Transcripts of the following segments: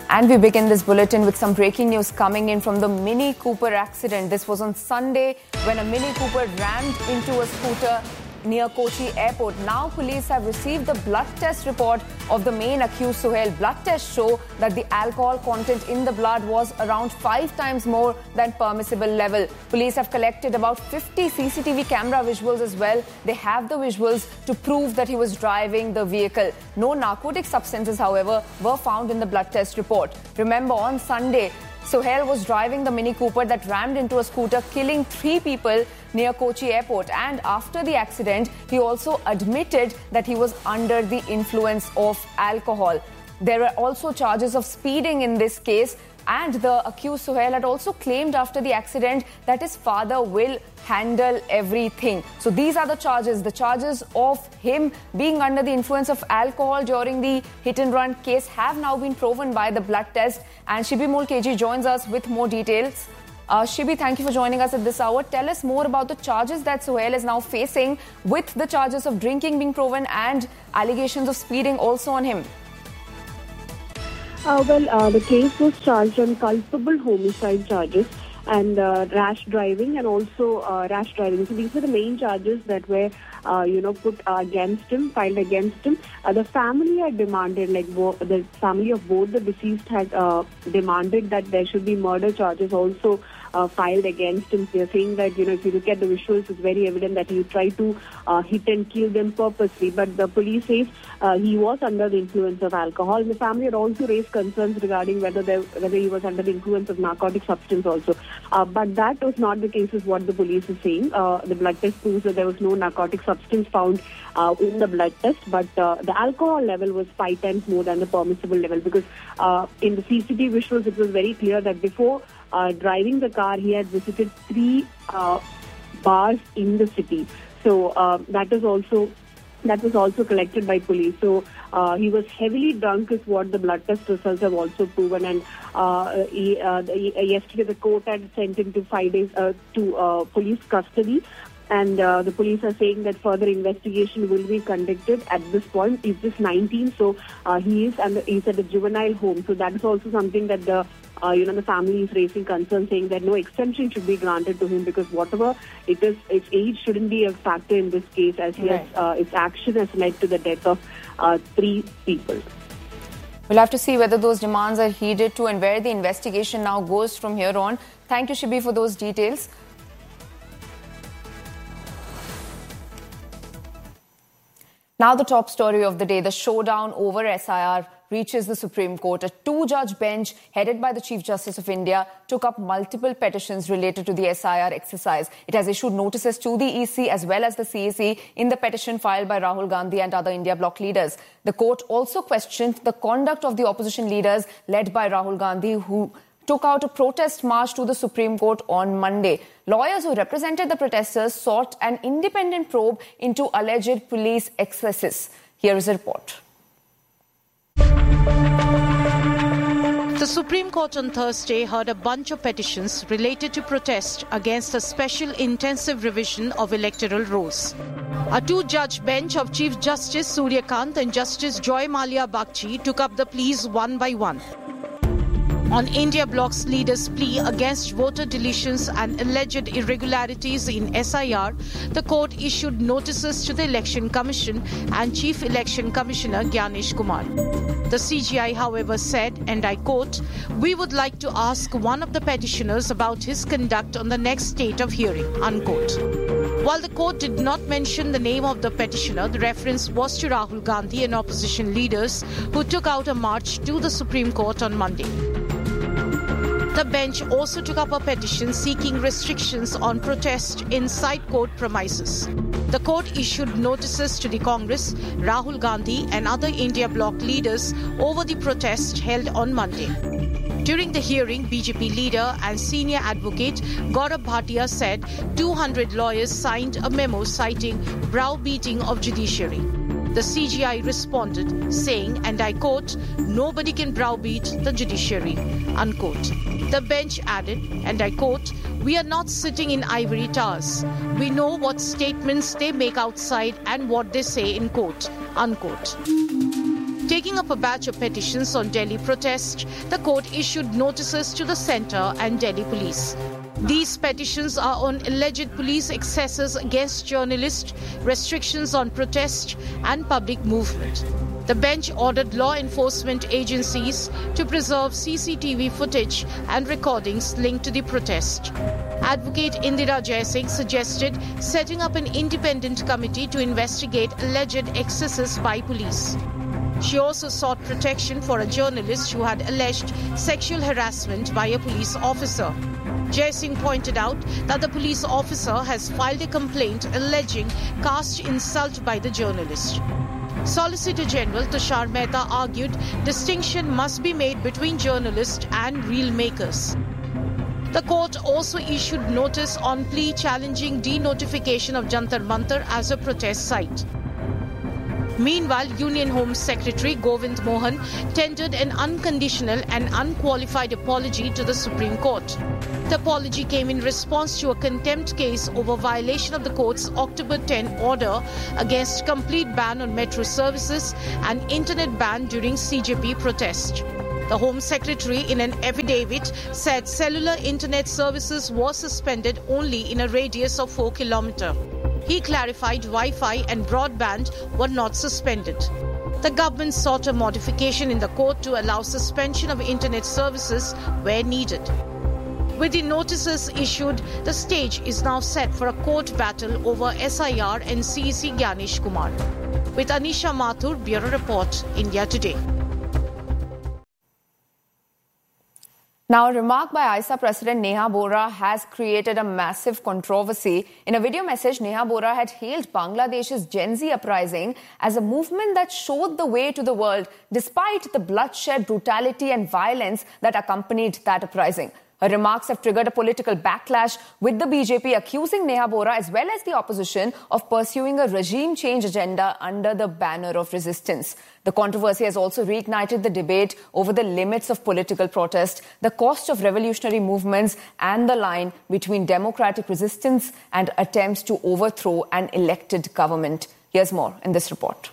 And we begin this bulletin with some breaking news coming in from the Mini Cooper accident. This was on Sunday when a Mini Cooper rammed into a scooter near Kochi Airport. Now police have received the blood test report of the main accused Suhail. Blood tests show that the alcohol content in the blood was around 5 times more than permissible level. Police have collected about 50 CCTV camera visuals as well. They have the visuals to prove that he was driving the vehicle. No narcotic substances, however, were found in the blood test report. Remember, on Sunday, Suhail was driving the Mini Cooper that rammed into a scooter, killing 3 people near Kochi Airport. And after the accident, he also admitted that he was under the influence of alcohol. There are also charges of speeding in this case. And the accused Suhail had also claimed after the accident that his father will handle everything. So these are the charges of him being under the influence of alcohol during the hit and run case have now been proven by the blood test. And Shibi Mulkeji joins us with more details. Shibi, thank you for joining us at this hour. Tell us more about the charges that Suhail is now facing, with the charges of drinking being proven and allegations of speeding also on him. The case was charged on culpable homicide charges and rash driving and also rash driving. So these are the main charges that were, put against him, filed against him. The family had demanded, the family of both the deceased had demanded that there should be murder charges also filed against him. They're saying that, if you look at the visuals, it's very evident that he tried to hit and kill them purposely. But the police says he was under the influence of alcohol. And the family had also raised concerns regarding whether he was under the influence of narcotic substance also. But that was not the case, is what the police is saying. The blood test proves that there was no narcotic substance found in the blood test, but the alcohol level was 5 times more than the permissible level, because in the CCTV visuals it was very clear that before driving the car he had visited 3 bars in the city. So that was also collected by police. So he was heavily drunk, is what the blood test results have also proven. And yesterday the court had sent him to 5 days to police custody. And the police are saying that further investigation will be conducted. At this point, he's just 19, so he's at a juvenile home. So that is also something that the family is raising concern, saying that no extension should be granted to him, because whatever it is, its age shouldn't be a factor in this case, as its action has led to the death of 3 people. We'll have to see whether those demands are heeded to and where the investigation now goes from here on. Thank you, Shibi, for those details. Now the top story of the day, the showdown over SIR reaches the Supreme Court. A 2-judge bench headed by the Chief Justice of India took up multiple petitions related to the SIR exercise. It has issued notices to the EC as well as the CAC in the petition filed by Rahul Gandhi and other India bloc leaders. The court also questioned the conduct of the opposition leaders led by Rahul Gandhi, who took out a protest march to the Supreme Court on Monday. Lawyers who represented the protesters sought an independent probe into alleged police excesses. Here is a report. The Supreme Court on Thursday heard a bunch of petitions related to protest against a special intensive revision of electoral rules. A 2-judge bench of Chief Justice Surya Kant and Justice Joy Malia Bagchi took up the pleas one by one. On India bloc's leaders' plea against voter deletions and alleged irregularities in SIR, the court issued notices to the Election Commission and Chief Election Commissioner Gyanesh Kumar. The CGI, however, said, and I quote, "We would like to ask one of the petitioners about his conduct on the next date of hearing," unquote. While the court did not mention the name of the petitioner, the reference was to Rahul Gandhi and opposition leaders who took out a march to the Supreme Court on Monday. The bench also took up a petition seeking restrictions on protest inside court premises. The court issued notices to the Congress, Rahul Gandhi and other India bloc leaders over the protest held on Monday. During the hearing, BJP leader and senior advocate Gaurav Bhatia said 200 lawyers signed a memo citing browbeating of judiciary. The CGI responded, saying, and I quote, "Nobody can browbeat the judiciary," unquote. The bench added, and I quote, "We are not sitting in ivory towers. We know what statements they make outside and what they say in court," unquote. Taking up a batch of petitions on Delhi protest, the court issued notices to the centre and Delhi police. These petitions are on alleged police excesses against journalists, restrictions on protest and public movement. The bench ordered law enforcement agencies to preserve CCTV footage and recordings linked to the protest. Advocate Indira Jaisingh suggested setting up an independent committee to investigate alleged excesses by police. She also sought protection for a journalist who had alleged sexual harassment by a police officer. Jaisingh pointed out that the police officer has filed a complaint alleging caste insult by the journalist. Solicitor General Tushar Mehta argued distinction must be made between journalists and reel makers. The court also issued notice on plea challenging denotification of Jantar Mantar as a protest site. Meanwhile, Union Home Secretary Govind Mohan tendered an unconditional and unqualified apology to the Supreme Court. The apology came in response to a contempt case over violation of the court's October 10 order against complete ban on metro services and internet ban during CJP protest. The Home Secretary, in an affidavit, said cellular internet services were suspended only in a radius of 4 kilometers. He clarified Wi-Fi and broadband were not suspended. The government sought a modification in the court to allow suspension of internet services where needed. With the notices issued, the stage is now set for a court battle over SIR and CEC Gyanesh Kumar. With Anisha Mathur, Bureau Report, India Today. Now, a remark by ISA President Neha Bora has created a massive controversy. In a video message, Neha Bora had hailed Bangladesh's Gen Z uprising as a movement that showed the way to the world despite the bloodshed, brutality and violence that accompanied that uprising. Her remarks have triggered a political backlash, with the BJP accusing Neha Bora as well as the opposition of pursuing a regime change agenda under the banner of resistance. The controversy has also reignited the debate over the limits of political protest, the cost of revolutionary movements and the line between democratic resistance and attempts to overthrow an elected government. Here's more in this report.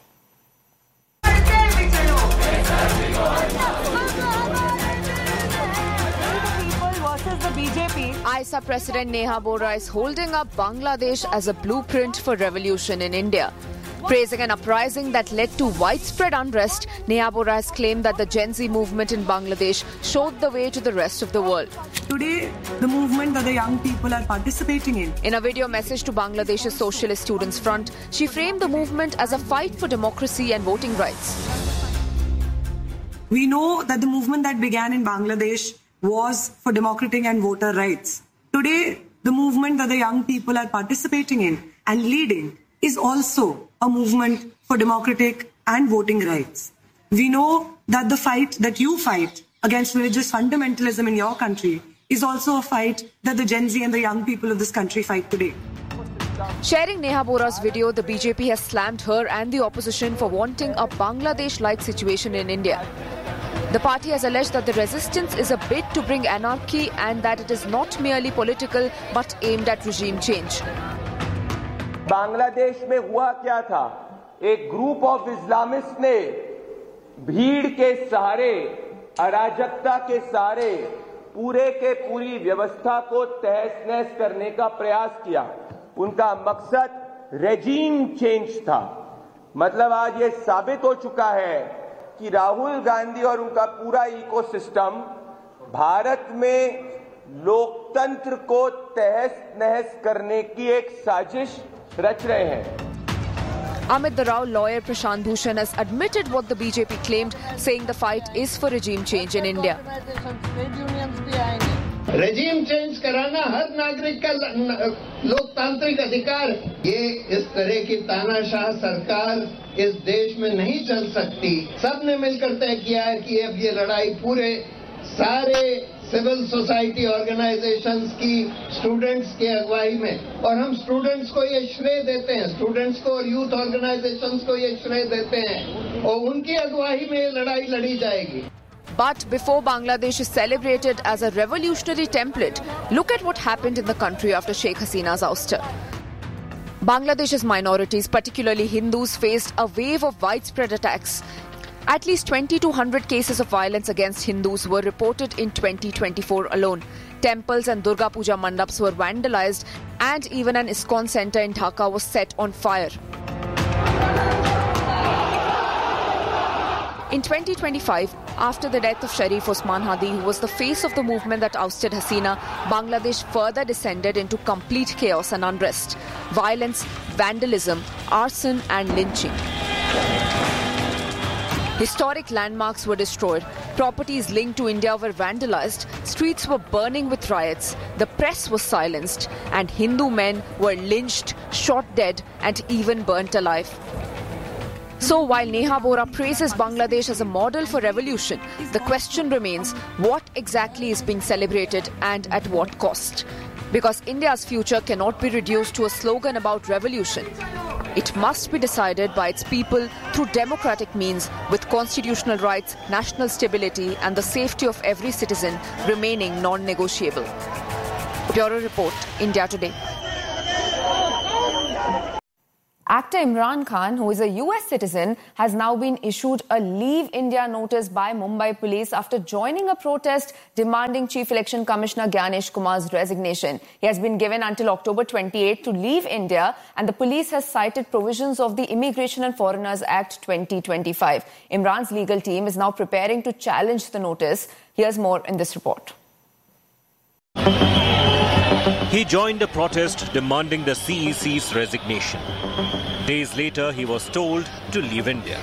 ISA President Neha Bora is holding up Bangladesh as a blueprint for revolution in India. Praising an uprising that led to widespread unrest, Neha Bora has claimed that the Gen Z movement in Bangladesh showed the way to the rest of the world. Today, the movement that the young people are participating in a video message to Bangladesh's Socialist Students Front, she framed the movement as a fight for democracy and voting rights. We know that the movement that began in Bangladesh was for democratic and voter rights. Today, the movement that the young people are participating in and leading is also a movement for democratic and voting rights. We know that the fight that you fight against religious fundamentalism in your country is also a fight that the Gen Z and the young people of this country fight today. Sharing Neha Bora's video, the BJP has slammed her and the opposition for wanting a Bangladesh-like situation in India. The party has alleged that the resistance is a bid to bring anarchy and that it is not merely political but aimed at regime change. Bangladesh में हुआ क्या था? एक group of Islamist ने भीड़ के सहारे, अराजकता के सहारे पूरे के पूरी व्यवस्था को तहस-नहस करने का प्रयास किया. उनका मकसद रेजीम चेंज था. मतलब आज ये साबित हो चुका है कि राहुल गांधी और उनका पूरा इकोसिस्टम भारत में लोकतंत्र को तहस-नहस करने की एक साजिश रच रहे हैं. Amit the Rao lawyer Prashant Bhushan has admitted what the BJP claimed, saying the fight is for regime change in India. regime change कराना हर नागरिक का लोकतांत्रिक अधिकार. ये इस तरह की तानाशाह सरकार इस देश में नहीं चल सकती. सबने मिलकर तय किया है कि अब ये लड़ाई पूरे सारे सिविल सोसाइटी ऑर्गेनाइजेशंस की, स्टूडेंट्स के अगुवाई में, और हम स्टूडेंट्स को ये श्रेय देते हैं, स्टूडेंट्स को और यूथ ऑर्गेनाइजेशंस को ये श्रेय देते हैं और उनकी अगुवाई में ये लड़ाई लड़ी जाएगी. But before Bangladesh is celebrated as a revolutionary template, look at what happened in the country after Sheikh Hasina's ouster. Bangladesh's minorities, particularly Hindus, faced a wave of widespread attacks. At least 2,200 cases of violence against Hindus were reported in 2024 alone. Temples and Durga Puja mandaps were vandalized, and even an ISKCON center in Dhaka was set on fire. In 2025, after the death of Sharif Osman Hadi, who was the face of the movement that ousted Hasina, Bangladesh further descended into complete chaos and unrest. Violence, vandalism, arson and lynching. Historic landmarks were destroyed, properties linked to India were vandalized, streets were burning with riots, the press was silenced, and Hindu men were lynched, shot dead, and even burnt alive. So while Neha Bora praises Bangladesh as a model for revolution, the question remains, what exactly is being celebrated and at what cost? Because India's future cannot be reduced to a slogan about revolution. It must be decided by its people through democratic means, with constitutional rights, national stability and the safety of every citizen remaining non-negotiable. Bureau Report, India Today. Actor Imran Khan, who is a US citizen, has now been issued a Leave India notice by Mumbai police after joining a protest demanding Chief Election Commissioner Gyanesh Kumar's resignation. He has been given until October 28 to leave India, and the police has cited provisions of the Immigration and Foreigners Act 2025. Imran's legal team is now preparing to challenge the notice. Here's more in this report. He joined a protest demanding the CEC's resignation. Days later, he was told to leave India.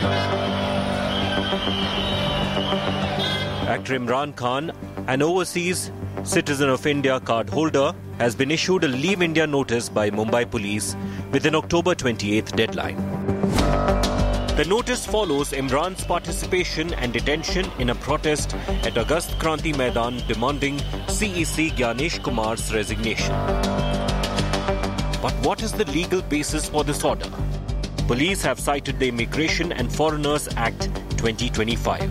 Actor Imran Khan, an overseas Citizen of India card holder, has been issued a Leave India notice by Mumbai police with an October 28th deadline. The notice follows Imran's participation and detention in a protest at Agast Kranti Maidan demanding CEC Gyanesh Kumar's resignation. But what is the legal basis for this order? Police have cited the Immigration and Foreigners Act 2025.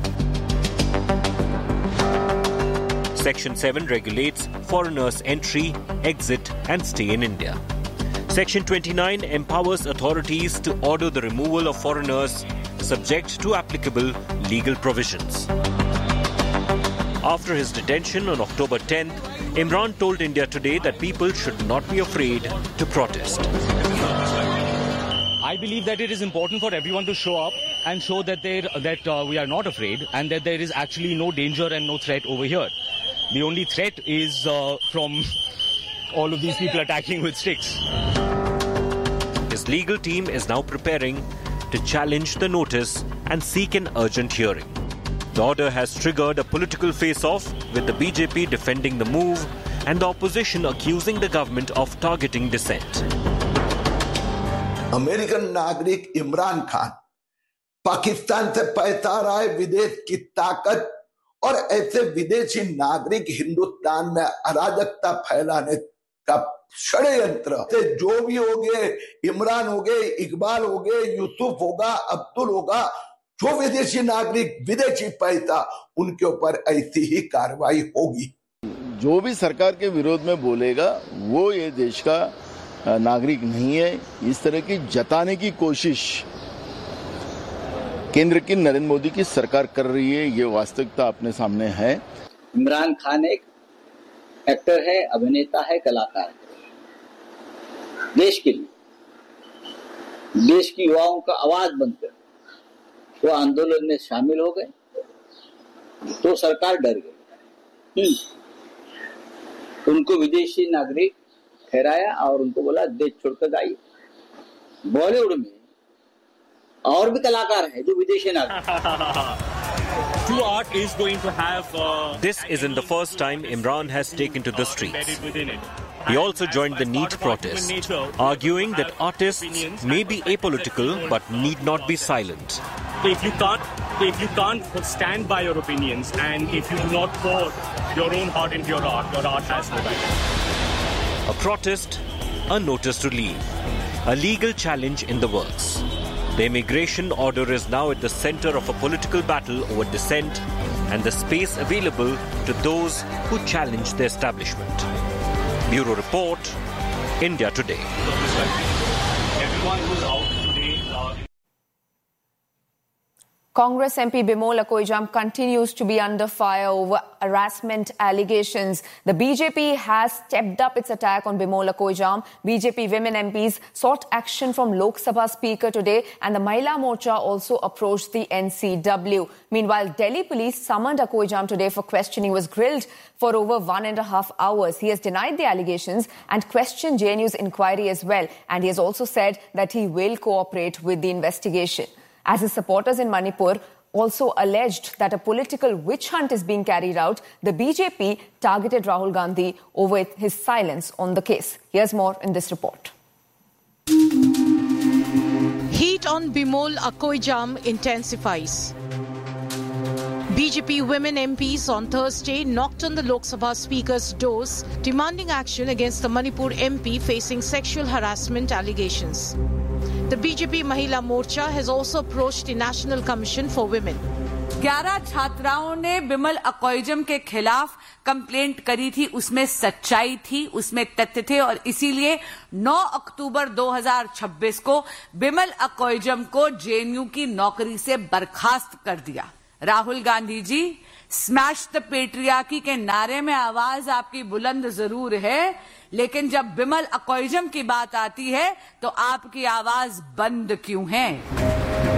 Section 7 regulates foreigners' entry, exit and stay in India. Section 29 empowers authorities to order the removal of foreigners subject to applicable legal provisions. After his detention on October 10th, Imran told India Today that people should not be afraid to protest. I believe that it is important for everyone to show up and show that we are not afraid and that there is actually no danger and no threat over here. The only threat is from all of these people attacking with sticks. His legal team is now preparing to challenge the notice and seek an urgent hearing. The order has triggered a political face-off, with the BJP defending the move and the opposition accusing the government of targeting dissent. American नागरिक इमरान खान पाकिस्तान से पैसा रहा है, विदेश की ताकत और ऐसे विदेशी नागरिक हिंदुस्तान में अराजकता फैलाने का षड्यंत्र से जो भी होंगे, इमरान होंगे, इकबाल होंगे, यूसुफ होगा, अब्दुल होगा, जो विदेशी नागरिक विदेशी पैसा, उनके ऊपर ऐसी ही कार्रवाई होगी। जो भी सरकार के विरोध में बोलेगा वो ये देश का नागरिक नहीं है। इस तरह की जताने की कोशिश केंद्र की नरेंद्र मोदी की सरकार कर रही है, ये वास्तविकता अपने सामने है। इमरान खान एक एक्टर है, अभिनेता है, कलाकार है। देश के लिए, देश की युवाओं का आवाज बनकर वो आंदोलन में शामिल हो गए तो सरकार डर गई। उनको विदेशी नागरिक ठहराया और उनको बोला देश छोड़कर आइए। बॉलीवुड में और भी कलाकार हैं जो विदेशी नागरिक। This isn't the first time Imran has taken to the streets. He also joined the NEET protest, arguing that artists may be apolitical but need not be silent. If you can't stand by your opinions, and if you do not pour your own heart into your art has no value. A protest, a notice to leave, a legal challenge in the works. The immigration order is now at the center of a political battle over dissent and the space available to those who challenge the establishment. Bureau Report, India Today. Everyone who's out today. Congress MP Bimol Akoijam continues to be under fire over harassment allegations. The BJP has stepped up its attack on Bimol Akoijam. BJP women MPs sought action from Lok Sabha Speaker today, and the Mahila Morcha also approached the NCW. Meanwhile, Delhi police summoned Akoijam today for questioning. He was grilled for over 1.5 hours. He has denied the allegations and questioned JNU's inquiry as well. And he has also said that he will cooperate with the investigation. As his supporters in Manipur also alleged that a political witch hunt is being carried out, the BJP targeted Rahul Gandhi over his silence on the case. Here's more in this report. Heat on Bimol Akoijam intensifies. BJP women MPs on Thursday knocked on the Lok Sabha Speaker's doors, demanding action against the Manipur MP facing sexual harassment allegations. The BJP Mahila Morcha has also approached the National Commission for Women. 11 छात्राओं ने बिमल अकोइजम के खिलाफ complaint करी थी, उसमें सच्चाई थी, उसमें तथ्य थे और इसीलिए 9 अक्टूबर 2026 को बिमल अकोइजम को जेएनयू की नौकरी से बर्खास्त कर दिया। Rahul Gandhi ji, smash the patriarchy के नारे में आवाज आपकी बुलंद जरूर है, लेकिन जब बिमल अकोइजम की बात आती है तो आपकी आवाज बंद क्यों है?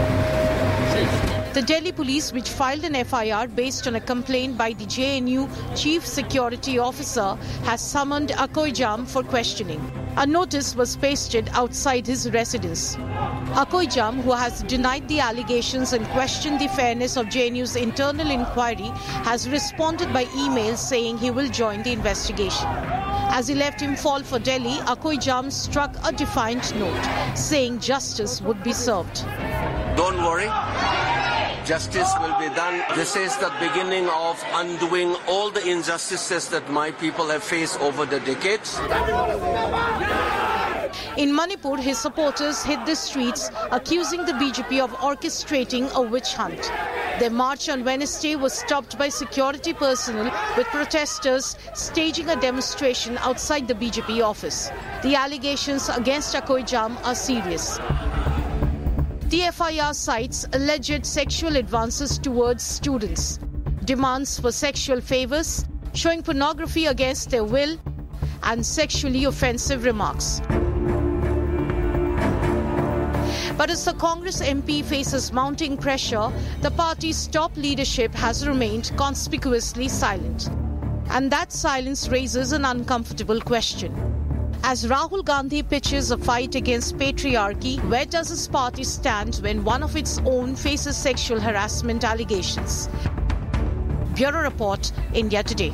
The Delhi police, which filed an FIR based on a complaint by the JNU Chief Security Officer, has summoned Akoijam for questioning. A notice was pasted outside his residence. Akoijam, who has denied the allegations and questioned the fairness of JNU's internal inquiry, has responded by email saying he will join the investigation. As he left him fall for Delhi, Akoijam struck a defiant note, saying justice would be served. Don't worry. Justice will be done. This is the beginning of undoing all the injustices that my people have faced over the decades. In Manipur, his supporters hit the streets, accusing the BJP of orchestrating a witch hunt. Their march on Wednesday was stopped by security personnel, with protesters staging a demonstration outside the BJP office. The allegations against Akoijam are serious. The FIR cites alleged sexual advances towards students, demands for sexual favors, showing pornography against their will, and sexually offensive remarks. But as the Congress MP faces mounting pressure, the party's top leadership has remained conspicuously silent. And that silence raises an uncomfortable question. As Rahul Gandhi pitches a fight against patriarchy, where does his party stand when one of its own faces sexual harassment allegations? Bureau Report, India Today.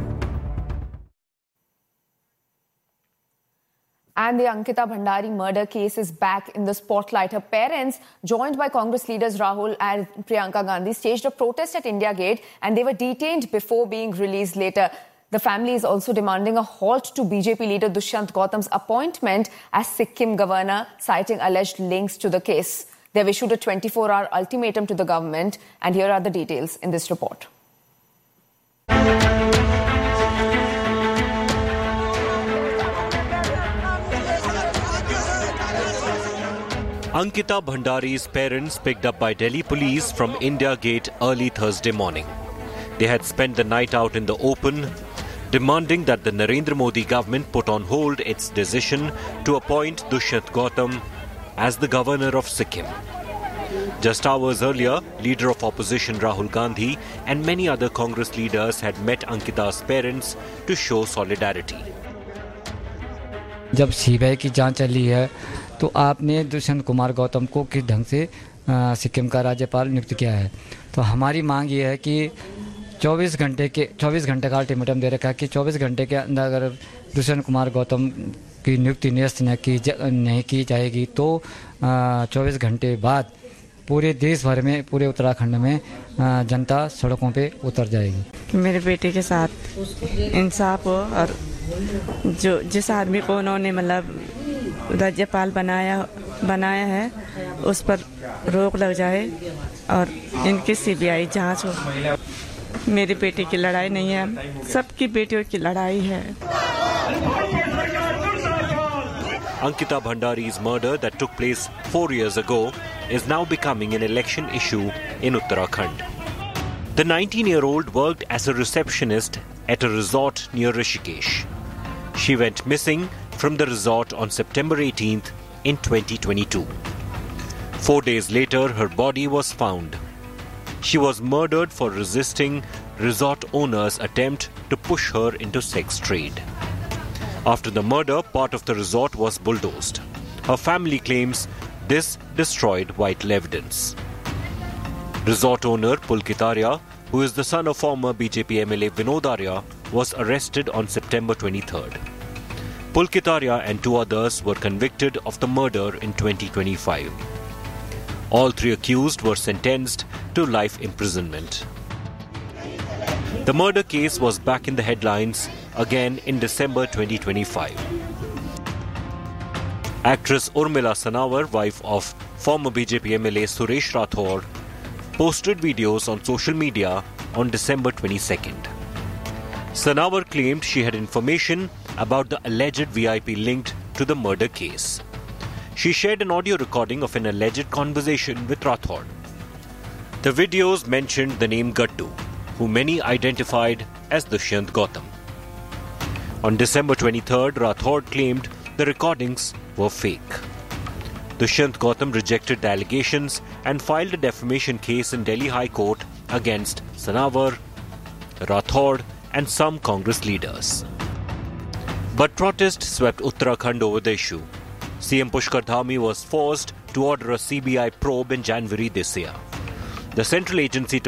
And the Ankita Bhandari murder case is back in the spotlight. Her parents, joined by Congress leaders Rahul and Priyanka Gandhi, staged a protest at India Gate, and they were detained before being released later. The family is also demanding a halt to BJP leader Dushyant Gautam's appointment as Sikkim governor, citing alleged links to the case. They have issued a 24-hour ultimatum to the government, and here are the details in this report. Ankita Bhandari's parents picked up by Delhi police from India Gate early Thursday morning. They had spent the night out in the open, demanding that the Narendra Modi government put on hold its decision to appoint Dushyant Gautam as the governor of Sikkim. Just hours earlier, leader of opposition Rahul Gandhi and many other Congress leaders had met Ankita's parents to show solidarity. जब CBI की जांच चली है तो आपने दुष्यंत कुमार गौतम को किस ढंग से सिक्किम का राज्यपाल नियुक्त किया है, तो हमारी मांग ये है कि 24 घंटे का अल्टीमेटम दे रखा है कि 24 घंटे के अंदर अगर दुष्यंत कुमार गौतम की नियुक्ति निरस्त नहीं की जाएगी तो 24 घंटे बाद पूरे देश भर में, पूरे उत्तराखंड में जनता सड़कों पे उतर जाएगी। मेरे बेटे के साथ इंसाफ हो और जो जिस आदमी को उन्होंने मतलब राज्यपाल बनाया है उस पर रोक लग जाए और इनकी सीबीआई जांच हो। मेरे बेटे की लड़ाई नहीं है, सबकी बेटियों की लड़ाई है। Ankita Bhandari's murder that took place 4 years ago is now becoming an election issue in Uttarakhand. The 19-year-old worked as a receptionist at a resort near Rishikesh. She went missing from the resort on September 18th in 2022. 4 days later, her body was found. She was murdered for resisting resort owners' attempt to push her into sex trade. After the murder, part of the resort was bulldozed. Her family claims this destroyed vital evidence. Resort owner Pulkit Arya, who is the son of former BJP MLA Vinod Arya, was arrested on September 23rd. Pulkit Arya and 2 others were convicted of the murder in 2025. All 3 accused were sentenced to life imprisonment. The murder case was back in the headlines again in December 2025. Actress Urmila Sanawar, wife of former BJP MLA Suresh Rathod, posted videos on social media on December 22nd. Sanawar claimed she had information about the alleged VIP linked to the murder case. She shared an audio recording of an alleged conversation with Rathod. The videos mentioned the name Gattu, who many identified as Dushyant Gautam. On December 23rd, Rathod claimed the recordings were fake. Dushyant Gautam rejected the allegations and filed a defamation case in Delhi High Court against Sanawar, Rathod and some Congress leaders. But protest swept Uttarakhand over the issue. CM Pushkar Dhami was forced to order a CBI probe in January this year. The central agency